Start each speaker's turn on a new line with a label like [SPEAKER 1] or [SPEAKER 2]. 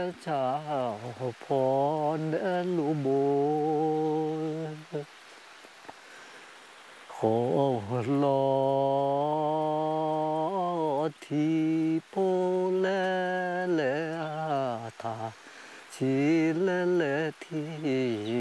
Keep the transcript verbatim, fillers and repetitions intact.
[SPEAKER 1] chào phòn đỡ lũ bồ khổ lo thì bố lê lê thà chỉ lê lê thì